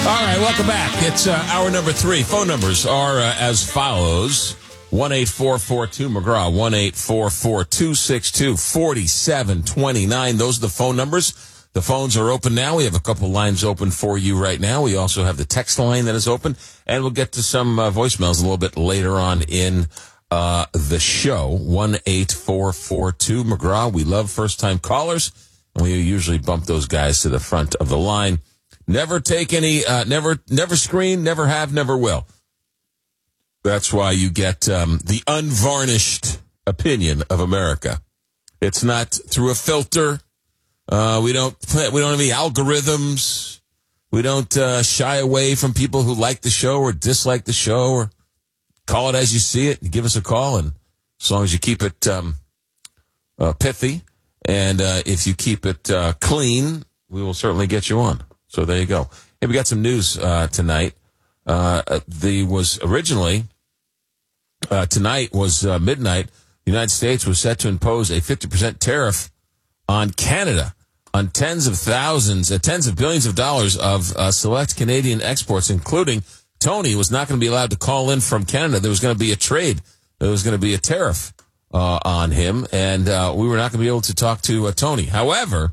All right, welcome back. It's hour number 3. Phone numbers are as follows. 1-844-2-McGraw, 1-844-262-4729. Those are the phone numbers. The phones are open now. We have a couple lines open for you right now. We also have the text line that is open, and we'll get to some voicemails a little bit later on in the show. 1-844-2-McGraw. We love first-time callers, and we usually bump those guys to the front of the line. Never take any, never screen, never have, never will. That's why you get the unvarnished opinion of America. It's not through a filter. We don't have any algorithms. We don't shy away from people who like the show or dislike the show, or call it as you see it. You give us a call, and as long as you keep it pithy, and if you keep it clean, we will certainly get you on. So there you go. Hey, we got some news tonight. Tonight was midnight. The United States was set to impose a 50% tariff on Canada on tens of billions of dollars of select Canadian exports, including Tony was not going to be allowed to call in from Canada. There was going to be a trade. There was going to be a tariff on him, and we were not going to be able to talk to Tony. However,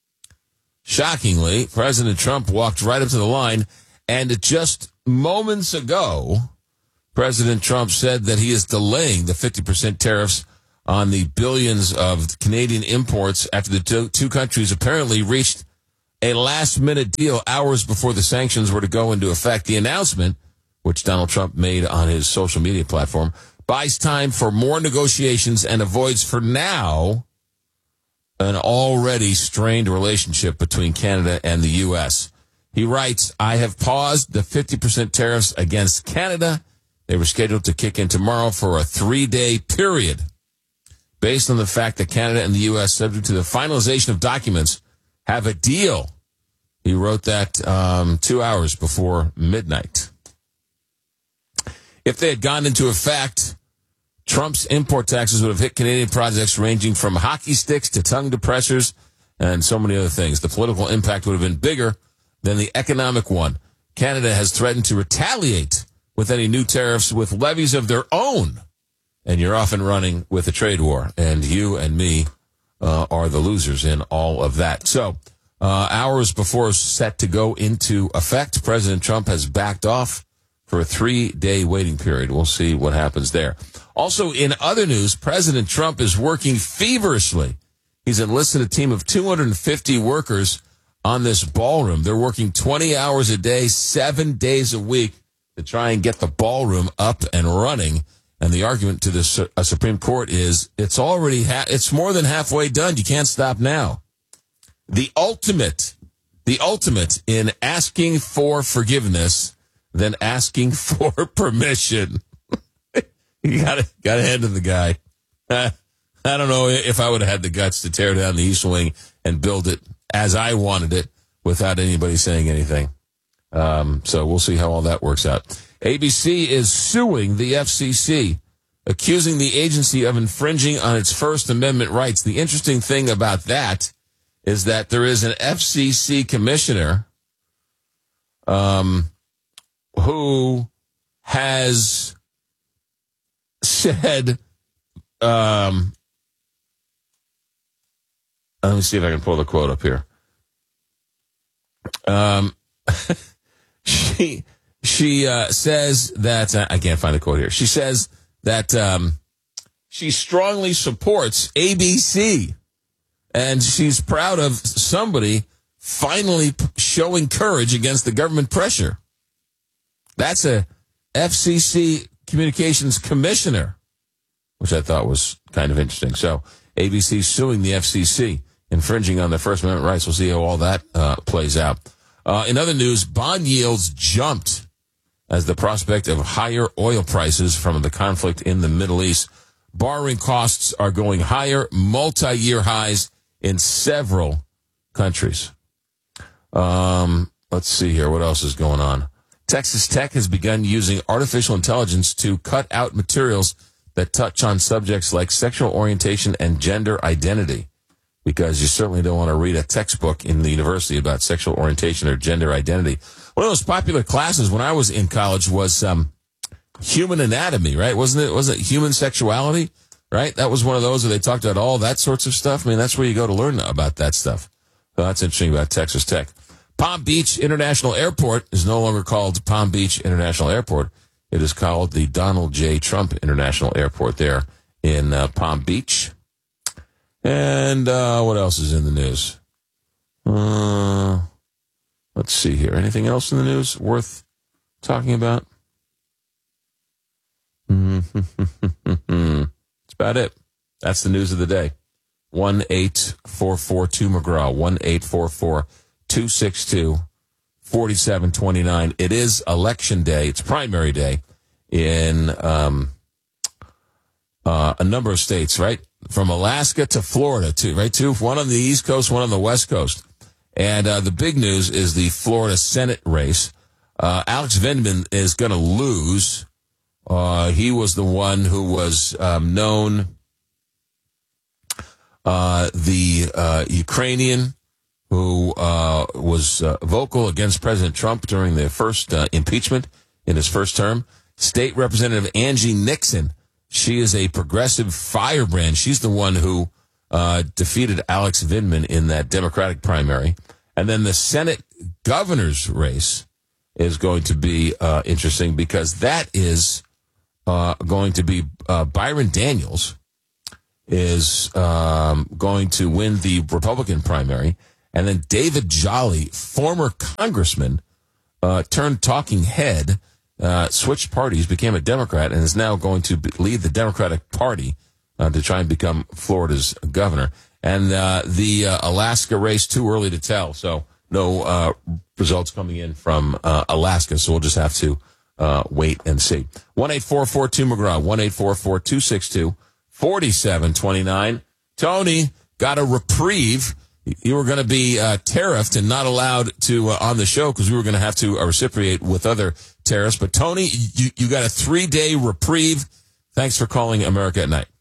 shockingly, President Trump walked right up to the line, and just moments ago, President Trump said that he is delaying the 50% tariffs on the billions of Canadian imports after the two countries apparently reached a last-minute deal hours before the sanctions were to go into effect. The announcement, which Donald Trump made on his social media platform, buys time for more negotiations and avoids, for now, an already strained relationship between Canada and the U.S. He writes, I have paused the 50% tariffs against Canada. They were scheduled to kick in tomorrow for a 3-day period. Based on the fact that Canada and the U.S., subject to the finalization of documents, have a deal. He wrote that 2 hours before midnight. If they had gone into effect, Trump's import taxes would have hit Canadian projects ranging from hockey sticks to tongue depressors and so many other things. The political impact would have been bigger than the economic one. Canada has threatened to retaliate with any new tariffs with levies of their own. And you're off and running with a trade war. And you and me are the losers in all of that. So, hours before it's set to go into effect, President Trump has backed off for a 3-day waiting period. We'll see what happens there. Also, in other news, President Trump is working feverishly. He's enlisted a team of 250 workers on this ballroom. They're working 20 hours a day, 7 days a week to try and get the ballroom up and running. And the argument to the Supreme Court is it's already it's more than halfway done. You can't stop now. The ultimate in asking for forgiveness than asking for permission. You gotta hand to the guy. I don't know if I would have had the guts to tear down the East Wing and build it as I wanted it without anybody saying anything. So we'll see how all that works out. ABC is suing the FCC, accusing the agency of infringing on its First Amendment rights. The interesting thing about that is that there is an FCC commissioner who has said, let me see if I can pull the quote up here. She says that, I can't find the quote here. She says that she strongly supports ABC, and she's proud of somebody finally showing courage against the government pressure. That's a FCC communications commissioner, which I thought was kind of interesting. So ABC suing the FCC, infringing on their First Amendment rights. We'll see how all that plays out. In other news, bond yields jumped as the prospect of higher oil prices from the conflict in the Middle East. Borrowing costs are going higher, multi-year highs in several countries. Let's see here. What else is going on? Texas Tech has begun using artificial intelligence to cut out materials that touch on subjects like sexual orientation and gender identity. because you certainly don't want to read a textbook in the university about sexual orientation or gender identity. One of those popular classes when I was in college was human anatomy, right? Wasn't it human sexuality, right? That was one of those where they talked about all that sorts of stuff. I mean, that's where you go to learn about that stuff. So that's interesting about Texas Tech. Palm Beach International Airport is no longer called Palm Beach International Airport. It is called the Donald J. Trump International Airport there in Palm Beach. And what else is in the news? Let's see here. Anything else in the news worth talking about? That's about it. That's the news of the day. 1-844-2McGraw. 1-844-262-4729. It is election day. It's primary day in a number of states, right? From Alaska to Florida, too, right? One on the East Coast, one on the West Coast. And the big news is the Florida Senate race. Alex Vindman is going to lose. He was the one who was known, the Ukrainian who was vocal against President Trump during the first impeachment in his first term. State Representative Angie Nixon. She is a progressive firebrand. She's the one who defeated Alex Vindman in that Democratic primary. And then the Senate governor's race is going to be interesting because that is going to be Byron Daniels is going to win the Republican primary. And then David Jolly, former congressman, turned talking head, switched parties, became a Democrat, and is now going to lead the Democratic Party to try and become Florida's governor. And the Alaska race, too early to tell. So no results coming in from Alaska. So we'll just have to wait and see. 1-844-2McGraw. 1-844-262-4729. Tony got a reprieve. You were going to be tariffed and not allowed to on the show because we were going to have to reciprocate with other tariffs. But, Tony, you got a 3-day reprieve. Thanks for calling America at Night.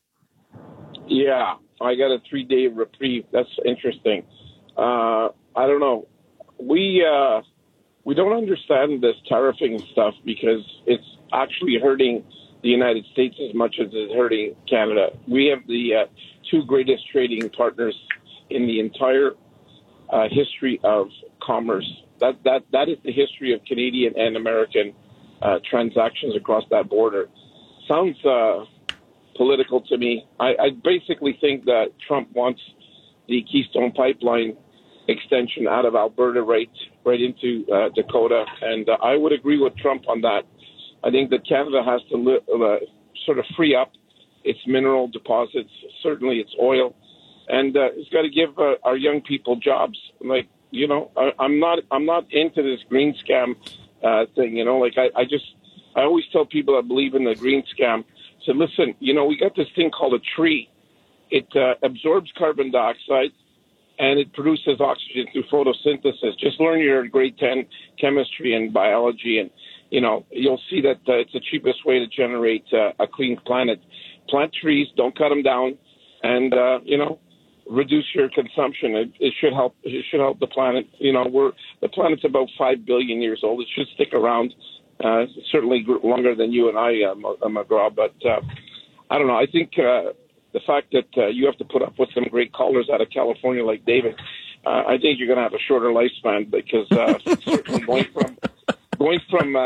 Yeah, I got a 3-day reprieve. That's interesting. I don't know. We don't understand this tariffing stuff because it's actually hurting the United States as much as it's hurting Canada. We have the two greatest trading partners in the entire history of commerce. That is the history of Canadian and American transactions across that border. Sounds political to me. I basically think that Trump wants the Keystone Pipeline extension out of Alberta right into Dakota, and I would agree with Trump on that. I think that Canada has to sort of free up its mineral deposits, certainly its oil, and it's got to give our young people jobs. Like, you know, I'm not into this green scam thing. You know, like I always tell people that believe in the green scam. So listen, you know, we got this thing called a tree. It absorbs carbon dioxide and it produces oxygen through photosynthesis. Just learn your grade 10 chemistry and biology, and you know you'll see that it's the cheapest way to generate a clean planet. Plant trees, don't cut them down, and you know, reduce your consumption. It should help. It should help the planet. You know, the planet's about 5 billion years old. It should stick around. Certainly longer than you and I, McGraw. But I don't know. I think the fact that you have to put up with some great callers out of California like David, I think you're going to have a shorter lifespan because certainly going from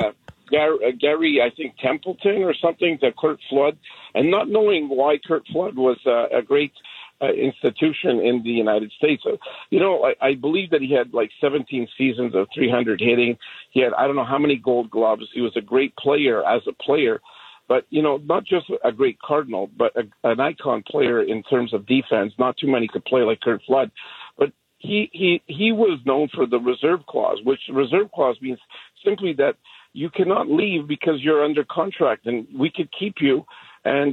Gary, I think Templeton or something, to Curt Flood, and not knowing why Curt Flood was a great institution in the United States. You know, I believe that he had like 17 seasons of 300 hitting. He had, I don't know how many Gold Gloves. He was a great player as a player, but, you know, not just a great Cardinal, but an icon player in terms of defense. Not too many could play like Curt Flood, but he was known for the reserve clause, which the reserve clause means simply that you cannot leave because you're under contract and we could keep you and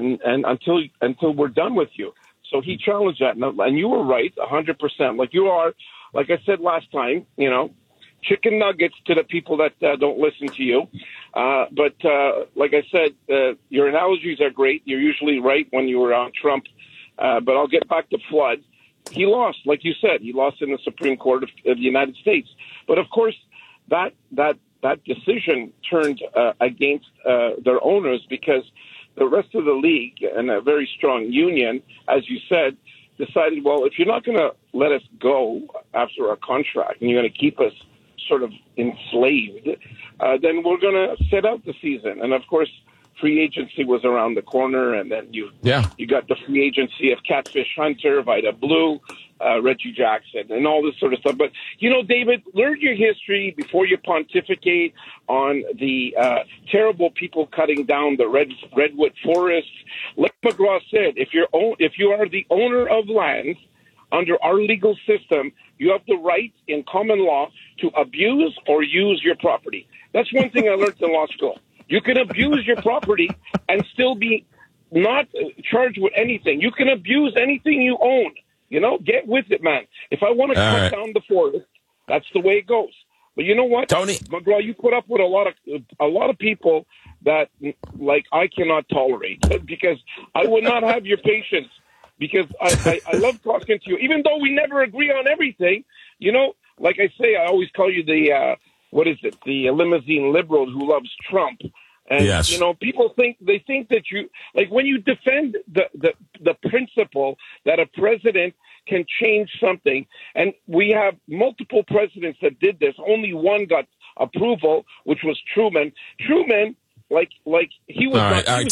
until we're done with you. So he challenged that, and you were right, 100%. Like you are, like I said last time, you know, chicken nuggets to the people that don't listen to you. But like I said, your analogies are great. You're usually right when you were on Trump. But I'll get back to Flood. he lost. Like you said, he lost in the Supreme Court of the United States. But of course, that decision turned against their owners, because the rest of the league and a very strong union, as you said, decided, well, if you're not going to let us go after our contract and you're going to keep us sort of enslaved, then we're going to sit out the season. And of course, free agency was around the corner, and then you got the free agency of Catfish Hunter, Vida Blue, Reggie Jackson, and all this sort of stuff. But, David, learn your history before you pontificate on the terrible people cutting down the redwood forests. Like McGraw said, if you are the owner of land under our legal system, you have the right in common law to abuse or use your property. That's one thing I learned in law school. You can abuse your property and still be not charged with anything. You can abuse anything you own. Get with it, man. If I want to cut down the forest, that's the way it goes. But you know what, Tony McGraw, you put up with a lot of people that, like, I cannot tolerate, because I would not have your patience. Because I love talking to you, even though we never agree on everything. Like I say, I always call you the the limousine liberal who loves Trump. And, yes. People think that you, like, when you defend the principle that a president can change something, and we have multiple presidents that did this, only one got approval, which was Truman. Truman, like he was. All right,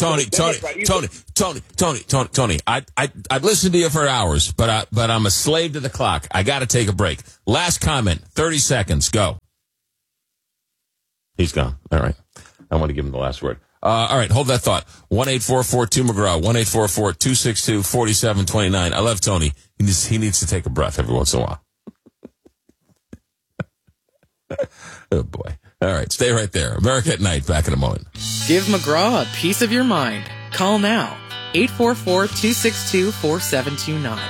Tony. I'd listen to you for hours, but I'm a slave to the clock. I got to take a break. Last comment, 30 seconds, go. He's gone. All right. I want to give him the last word. All right, hold that thought. 1-844-2-McGraw, 1-844-262-4729. I love Tony. He needs to take a breath every once in a while. Oh, boy. All right, stay right there. America at Night, back in a moment. Give McGraw a piece of your mind. Call now. 844-262-4729.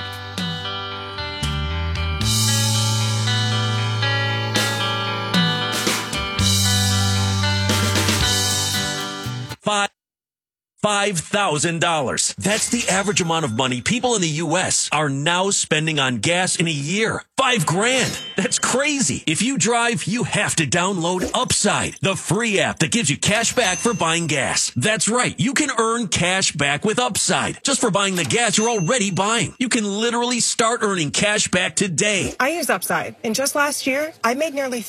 $5,000. That's the average amount of money people in the U.S. are now spending on gas in a year. $5,000. That's crazy. If you drive, you have to download Upside, the free app that gives you cash back for buying gas. That's right. You can earn cash back with Upside just for buying the gas you're already buying. You can literally start earning cash back today. I use Upside, and just last year, I made nearly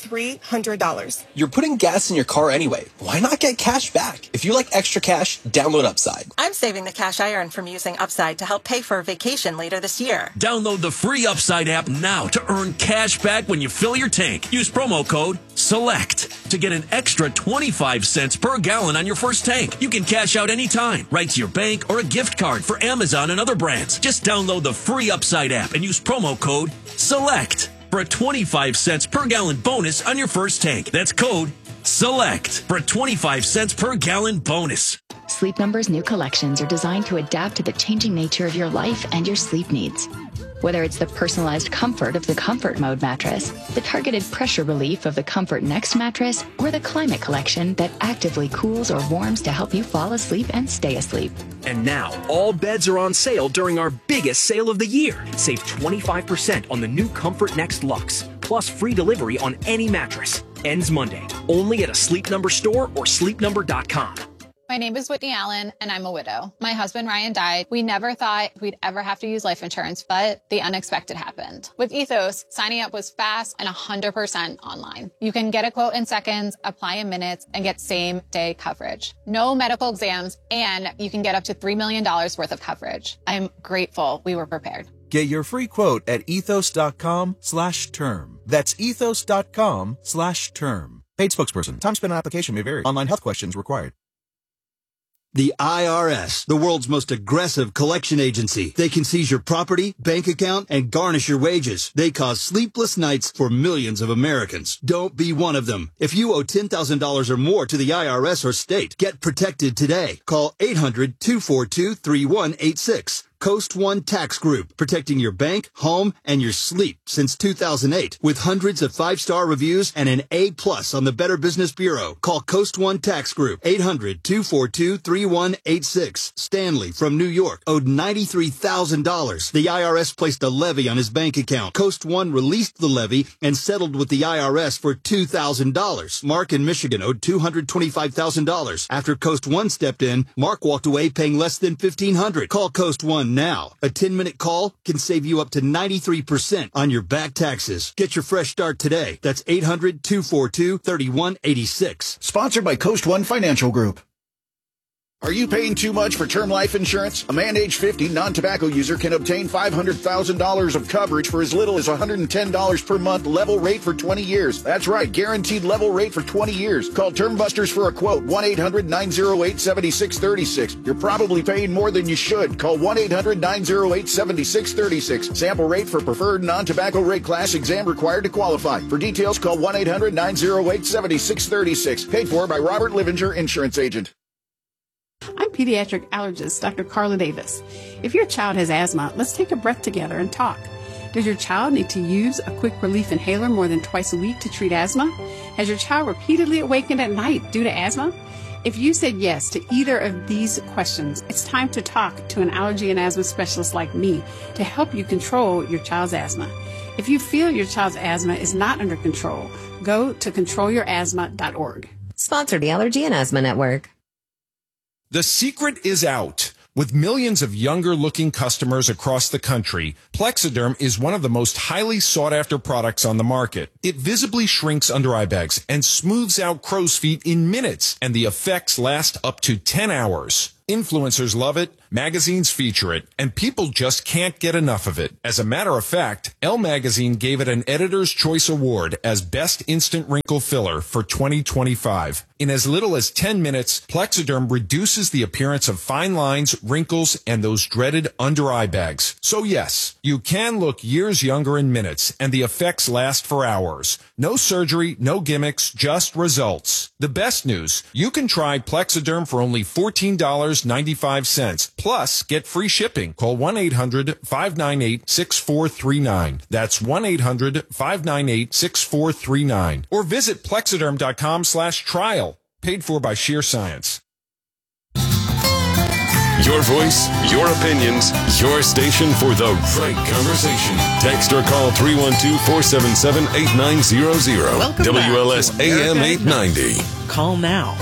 $300. You're putting gas in your car anyway. Why not get cash back? If you like extra cash, download Upside. I'm saving the cash I earn from using Upside to help pay for a vacation later this year. Download the free Upside app now to earn cash back when you fill your tank. Use promo code SELECT to get an extra 25 cents per gallon on your first tank. You can cash out anytime, right to your bank or a gift card for Amazon and other brands. Just download the free Upside app and use promo code SELECT for a 25 cents per gallon bonus on your first tank. That's code SELECT for a 25 cents per gallon bonus. Sleep Number's new collections are designed to adapt to the changing nature of your life and your sleep needs. Whether it's the personalized comfort of the Comfort Mode mattress, the targeted pressure relief of the Comfort Next mattress, or the Climate Collection that actively cools or warms to help you fall asleep and stay asleep. And now, all beds are on sale during our biggest sale of the year. Save 25% on the new Comfort Next Luxe, plus free delivery on any mattress. Ends Monday, only at a Sleep Number store or sleepnumber.com. My name is Whitney Allen, and I'm a widow. My husband, Ryan, died. We never thought we'd ever have to use life insurance, but the unexpected happened. With Ethos, signing up was fast and 100% online. You can get a quote in seconds, apply in minutes, and get same-day coverage. No medical exams, and you can get up to $3 million worth of coverage. I'm grateful we were prepared. Get your free quote at ethos.com/term. That's ethos.com/term. Paid spokesperson. Time spent on application may vary. Online health questions required. The IRS, the world's most aggressive collection agency. They can seize your property, bank account, and garnish your wages. They cause sleepless nights for millions of Americans. Don't be one of them. If you owe $10,000 or more to the IRS or state, get protected today. Call 800-242-3186. Coast One Tax Group, protecting your bank, home, and your sleep since 2008. With hundreds of 5-star reviews and an A+ on the Better Business Bureau. Call Coast One Tax Group, 800-242-3186. Stanley from New York owed $93,000. The IRS placed a levy on his bank account. Coast One released the levy and settled with the IRS for $2,000. Mark in Michigan owed $225,000. After Coast One stepped in, Mark walked away paying less than $1,500. Call Coast One now. A 10-minute call can save you up to 93% on your back taxes. Get your fresh start today. That's 800-242-3186. Sponsored by Coast One Financial Group. Are you paying too much for term life insurance? A man age 50 non-tobacco user can obtain $500,000 of coverage for as little as $110 per month, level rate for 20 years. That's right, guaranteed level rate for 20 years. Call Term Busters for a quote, 1-800-908-7636. You're probably paying more than you should. Call 1-800-908-7636. Sample rate for preferred non-tobacco rate class, exam required to qualify. For details, call 1-800-908-7636. Paid for by Robert Livinger, Insurance Agent. I'm pediatric allergist Dr. Carla Davis. If your child has asthma, let's take a breath together and talk. Does your child need to use a quick relief inhaler more than twice a week to treat asthma? Has your child repeatedly awakened at night due to asthma? If you said yes to either of these questions, it's time to talk to an allergy and asthma specialist like me to help you control your child's asthma. If you feel your child's asthma is not under control, go to controlyourasthma.org. Sponsored the Allergy and Asthma Network. The secret is out. With millions of younger-looking customers across the country, Plexiderm is one of the most highly sought-after products on the market. It visibly shrinks under-eye bags and smooths out crow's feet in minutes, and the effects last up to 10 hours. Influencers love it, magazines feature it, and people just can't get enough of it. As a matter of fact, Elle Magazine gave it an Editor's Choice Award as Best Instant Wrinkle Filler for 2025. In as little as 10 minutes, Plexiderm reduces the appearance of fine lines, wrinkles, and those dreaded under-eye bags. So yes, you can look years younger in minutes, and the effects last for hours. No surgery, no gimmicks, just results. The best news, you can try Plexiderm for only $14.95. Plus, get free shipping. Call 1-800-598-6439. That's 1-800-598-6439. Or visit Plexiderm.com/trial. Paid for by Sheer Science. Your voice, your opinions, your station for the right conversation. Text or call 312-477-8900. Welcome WLS back to AM America 890. Call now.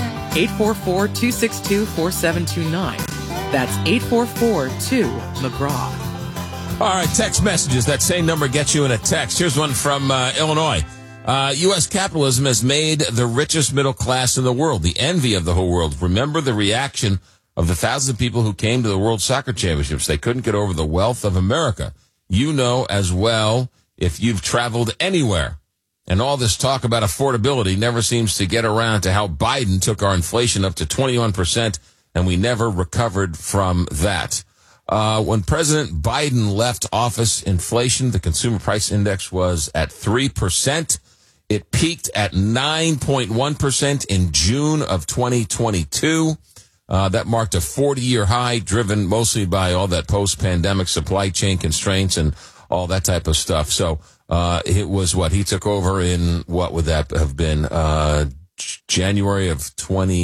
844-262-4729. That's 844-2-McGraw. All right, text messages. That same number gets you in a text. Here's one from Illinois. U.S. capitalism has made the richest middle class in the world, the envy of the whole world. Remember the reaction of the thousands of people who came to the World Soccer Championships. They couldn't get over the wealth of America. You know as well if you've traveled anywhere. And all this talk about affordability never seems to get around to how Biden took our inflation up to 21%, and we never recovered from that. When President Biden left office, inflation, the consumer price index was at 3%. It peaked at 9.1% in June of 2022. That marked a 40-year high, driven mostly by all that post-pandemic supply chain constraints and all that type of stuff. So it was he took over in, what would that have been, January of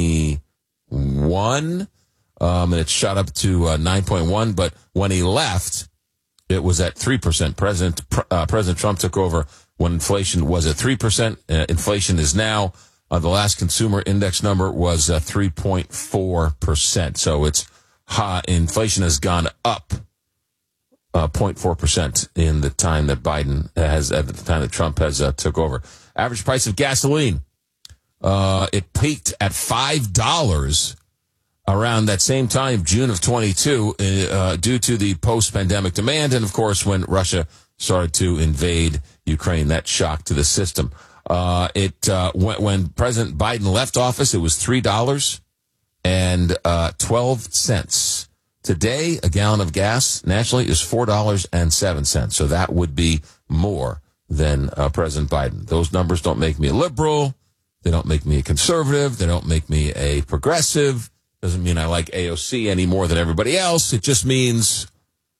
21? And it shot up to 9.1. But when he left, it was at 3%. President Trump took over when inflation was at 3%. Inflation is now, the last consumer index number was 3.4%. So it's high. Inflation has gone up 0.4% in the time that Biden has, at the time that Trump has took over. Average price of gasoline, it peaked at $5 around that same time, June of 22, due to the post-pandemic demand. And, of course, when Russia started to invade Ukraine, that shock to the system. When President Biden left office, it was $3.12. Today, a gallon of gas nationally is $4.07. So that would be more than President Biden. Those numbers don't make me a liberal. They don't make me a conservative. They don't make me a progressive. Doesn't mean I like AOC any more than everybody else. It just means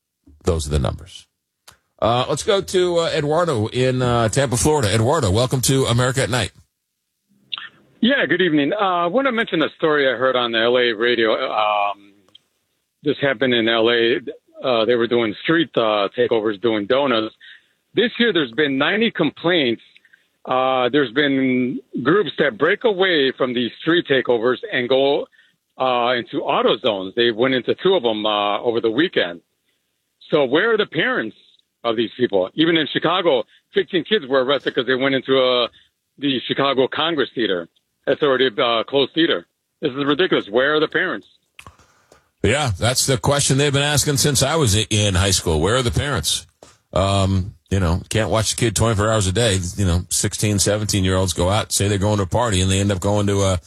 Those are the numbers. Let's go to Eduardo in Tampa, Florida. Eduardo, welcome to America at Night. Yeah, good evening. I want to mention a story I heard on the L.A. radio. This happened in L.A. They were doing street takeovers, doing donuts. This year, there's been 90 complaints. There's been groups that break away from these street takeovers and go into auto zones. They went into 2 of them over the weekend. So where are the parents of these people? Even in Chicago, 15 kids were arrested because they went into the Chicago Congress Theater. That's already a closed theater. This is ridiculous. Where are the parents? Yeah, that's the question they've been asking since I was in high school. Where are the parents? Can't watch the kid 24 hours a day. 16, 17-year-olds go out, say they're going to a party, and they end up going to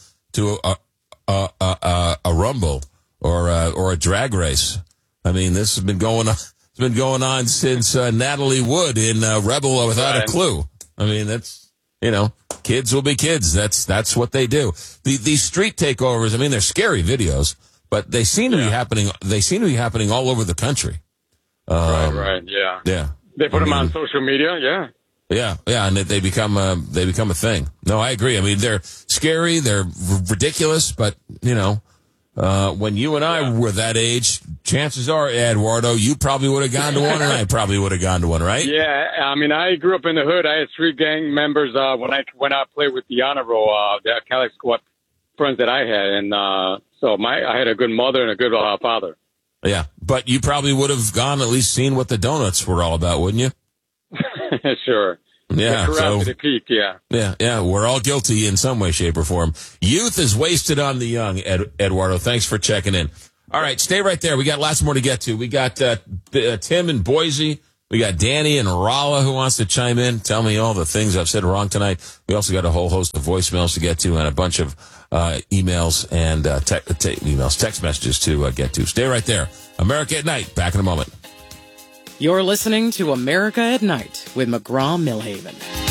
a rumble or a drag race. I mean, this has been going on. It's been going on since Natalie Wood in Rebel Without a Clue. I mean, that's kids will be kids. That's what they do. These street takeovers. I mean, they're scary videos, but they seem to be happening. They seem to be happening all over the country. Right. Yeah. Yeah. They put them on social media. Yeah. Yeah, and they become a thing. No, I agree. I mean, they're scary, they're ridiculous, but when you and I were that age, chances are, Eduardo, you probably would have gone to one, and I probably would have gone to one, right? Yeah, I mean, I grew up in the hood. I had street gang members when I played with the honor roll, the Cadillac Squad friends that I had, and so I had a good mother and a good father. Yeah, but you probably would have gone at least seen what the donuts were all about, wouldn't you? Sure. Yeah. So, the peak, yeah. Yeah. We're all guilty in some way, shape, or form. Youth is wasted on the young, Eduardo. Thanks for checking in. All right, stay right there. We got lots more to get to. We got Tim in Boise. We got Danny in Rolla who wants to chime in. Tell me all the things I've said wrong tonight. We also got a whole host of voicemails to get to and a bunch of emails and text messages to get to. Stay right there. America at Night. Back in a moment. You're listening to America at Night with McGraw-Milhaven.